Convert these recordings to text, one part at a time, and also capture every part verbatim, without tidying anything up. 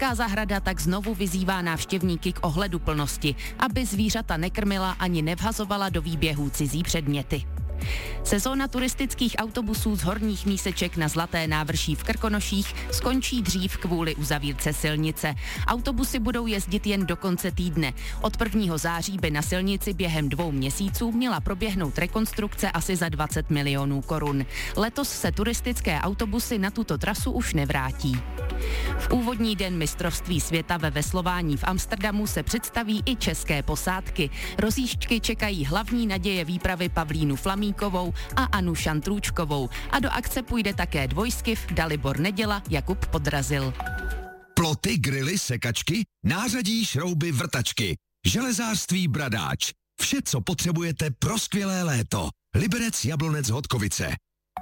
Česká zahrada tak znovu vyzývá návštěvníky k ohleduplnosti, aby zvířata nekrmila ani nevhazovala do výběhů cizí předměty. Sezóna turistických autobusů z Horních Míseček na Zlaté návrší v Krkonoších skončí dřív kvůli uzavírce silnice. Autobusy budou jezdit jen do konce týdne. Od prvního září by na silnici během dvou měsíců měla proběhnout rekonstrukce asi za dvacet milionů korun. Letos se turistické autobusy na tuto trasu už nevrátí. V úvodní den mistrovství světa ve veslování v Amsterdamu se představí i české posádky. Rozjížďky čekají hlavní naděje výpravy Pavlínu Flamíkovou a Anu Šantrůčkovou. A do akce půjde také dvojskyf Dalibor Neděla, Jakub Podrazil. Ploty, grily, sekačky, nářadí, šrouby, vrtačky. Železářství Bradáč. Vše, co potřebujete pro skvělé léto. Liberec, Jablonec, Hodkovice.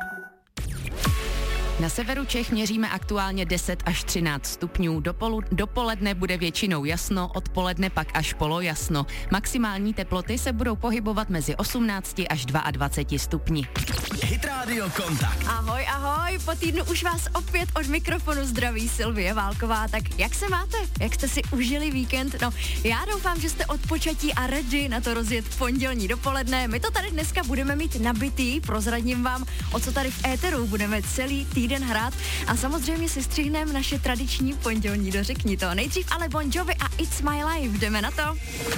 Na severu Čech měříme aktuálně deset až třináct stupňů. Dopolu, dopoledne bude většinou jasno, odpoledne pak až polojasno. Maximální teploty se budou pohybovat mezi osmnácti až dvaceti dvěma stupni. Hit Radio Kontakt. Ahoj, ahoj, po týdnu už vás opět od mikrofonu zdraví Silvie Válková. Tak jak se máte? Jak jste si užili víkend? No, já doufám, že jste odpočatí a ready na to rozjet pondělní dopoledne. My to tady dneska budeme mít nabitý, prozradím vám, o co tady v éteru budeme celý týden hrát a samozřejmě si střihneme naše tradiční pondělní dořekni to. Nejdřív ale Bon Jovi a It's My Life, jdeme na to.